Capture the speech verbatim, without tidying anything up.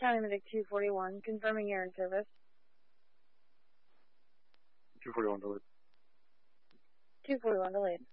County Medic two forty-one, confirming air and service. two forty-one delayed. two forty-one delayed.